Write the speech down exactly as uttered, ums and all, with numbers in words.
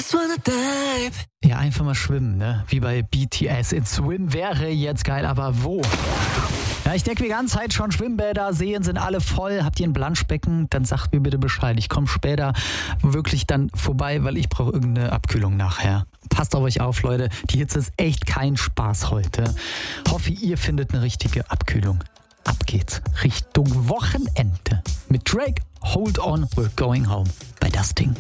just wanna dive. Ja, einfach mal schwimmen, ne? Wie bei B T S. In Swim wäre jetzt geil, aber wo? Ja, ich denke die ganze Zeit schon, Schwimmbäder, Seen sind alle voll. Habt ihr ein Planschbecken? Dann sagt mir bitte Bescheid. Ich komme später wirklich dann vorbei, weil ich brauche irgendeine Abkühlung nachher. Passt auf euch auf, Leute. Die Hitze ist echt kein Spaß heute. Hoffe, ihr findet eine richtige Abkühlung. Ab geht's Richtung Wochenende. Mit Drake, Hold On, We're Going Home bei Das Ding.